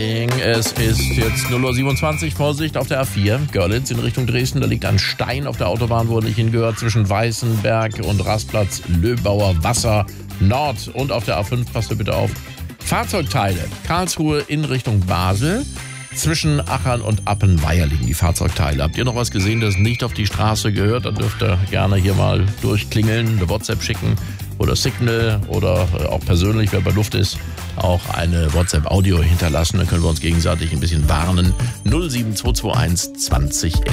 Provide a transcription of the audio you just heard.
morning. Es ist jetzt 0:27 Uhr. Vorsicht auf der A4. Görlitz in Richtung Dresden. Da liegt ein Stein auf der Autobahn, wo er nicht hingehört. Zwischen Weißenberg und Rastplatz Löbauer Wasser Nord. Und auf der A5, passt ihr bitte auf. Fahrzeugteile. Karlsruhe in Richtung Basel. Zwischen Achern und Appenweier liegen die Fahrzeugteile. Habt ihr noch was gesehen, das nicht auf die Straße gehört? Dann dürft ihr gerne hier mal durchklingeln, eine WhatsApp schicken oder Signal oder auch persönlich, wer bei Luft ist, auch eine WhatsApp-Audio hinterlassen. Dann können wir uns gegenseitig ein bisschen warnen. 07221 20 11.